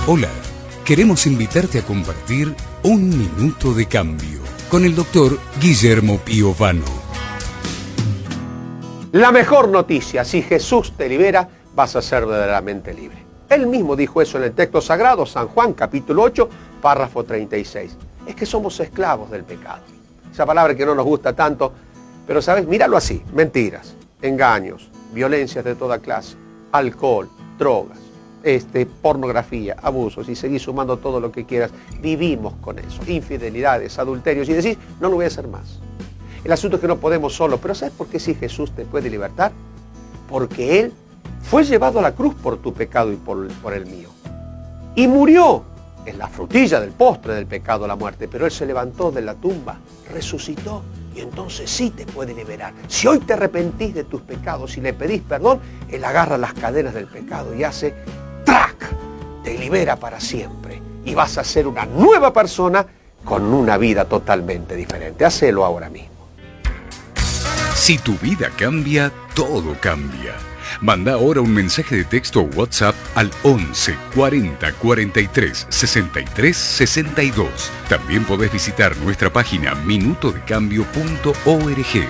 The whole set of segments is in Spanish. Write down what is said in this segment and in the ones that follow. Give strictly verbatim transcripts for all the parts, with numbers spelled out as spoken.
Hola, queremos invitarte a compartir Un Minuto de Cambio con el doctor Guillermo Piovano. La mejor noticia, si Jesús te libera, vas a ser verdaderamente libre. Él mismo dijo eso en el texto sagrado, San Juan, capítulo ocho, párrafo treinta y seis. Es que somos esclavos del pecado. Esa palabra que no nos gusta tanto, pero ¿sabes? Míralo así, mentiras, engaños, violencias de toda clase, alcohol, drogas, este, pornografía, abusos, y seguís sumando todo lo que quieras. Vivimos con eso, infidelidades, adulterios, y decís, no lo voy a hacer más. El asunto es que no podemos solo, pero ¿sabes por qué sí Jesús te puede libertar? Porque Él fue llevado a la cruz por tu pecado y por, por el mío. Y murió. Es la frutilla del postre del pecado, la muerte, pero Él se levantó de la tumba, resucitó, y entonces sí te puede liberar. Si hoy te arrepentís de tus pecados y le pedís perdón, Él agarra las cadenas del pecado y hace ¡trac! Te libera para siempre. Y vas a ser una nueva persona con una vida totalmente diferente. Hacelo ahora mismo. Si tu vida cambia, todo cambia. Manda ahora un mensaje de texto o WhatsApp al once cuarenta cuarenta y tres sesenta y tres sesenta y dos. También podés visitar nuestra página minuto de cambio punto org.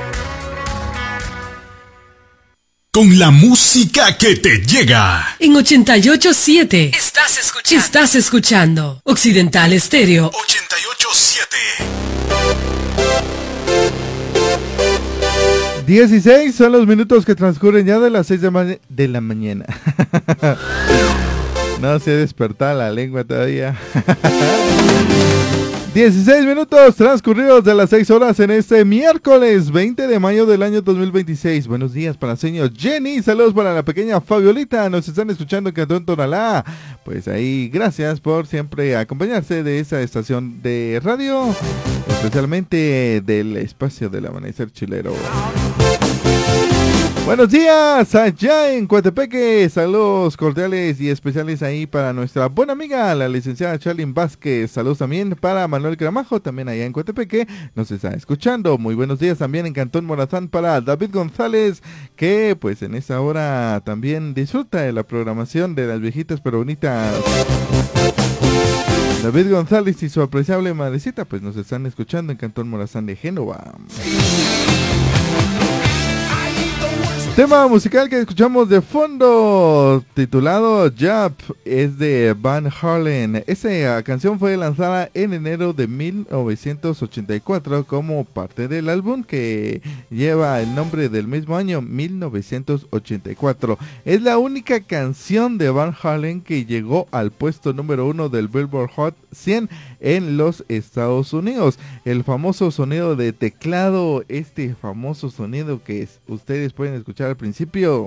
Con la música que te llega. En ochenta y ocho punto siete estás escuchando. Estás escuchando Occidental Estéreo. ochenta y ocho punto siete. dieciséis son los minutos que transcurren ya de las seis de, ma- de la mañana. No se ha despertado la lengua todavía. dieciséis minutos transcurridos de las seis horas en este miércoles veinte de mayo del año dos mil veintiséis. Buenos días para la señora Jenny, saludos para la pequeña Fabiolita, nos están escuchando en Cantón Tonalá. Pues ahí, gracias por siempre acompañarse de esa estación de radio, especialmente del espacio del amanecer chilero. Buenos días allá en Coatepeque, saludos cordiales y especiales ahí para nuestra buena amiga, la licenciada Charlyn Vázquez. Saludos también para Manuel Gramajo, también allá en Coatepeque, nos está escuchando. Muy buenos días también en Cantón Morazán para David González, que pues en esta hora también disfruta de la programación de las viejitas pero bonitas. David González y su apreciable madrecita pues nos están escuchando en Cantón Morazán de Génova. Tema musical que escuchamos de fondo, titulado Jump, es de Van Halen. Esa canción fue lanzada en enero de mil novecientos ochenta y cuatro como parte del álbum que lleva el nombre del mismo año, mil novecientos ochenta y cuatro. Es la única canción de Van Halen que llegó al puesto número uno del Billboard Hot cien en los Estados Unidos. El famoso sonido de teclado, este famoso sonido que es, ustedes pueden escuchar al principio.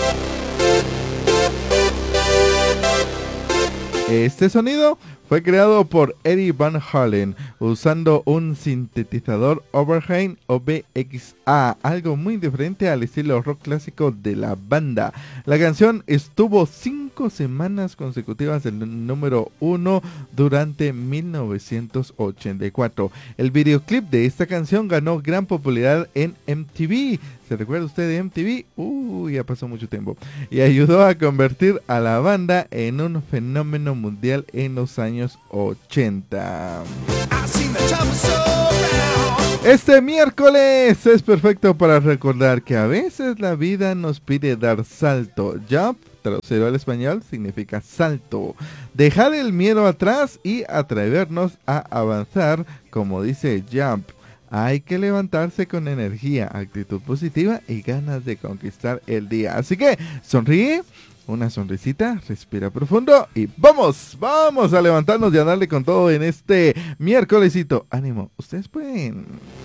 Este sonido fue creado por Eddie Van Halen usando un sintetizador Oberheim O B X A, algo muy diferente al estilo rock clásico de la banda. La canción estuvo cinco semanas consecutivas en el número uno durante mil novecientos ochenta y cuatro. El videoclip de esta canción ganó gran popularidad en M T V. ¿Se recuerda usted de M T V? Uh, ya pasó mucho tiempo. Y ayudó a convertir a la banda en un fenómeno mundial en los años ochenta. Este miércoles es perfecto para recordar que a veces la vida nos pide dar salto. Jump, traducido al español, significa salto. Dejar el miedo atrás y atrevernos a avanzar, como dice Jump. Hay que levantarse con energía, actitud positiva y ganas de conquistar el día. Así que sonríe, una sonrisita, respira profundo y vamos, vamos a levantarnos y a darle con todo en este miércolesito. Ánimo, ustedes pueden.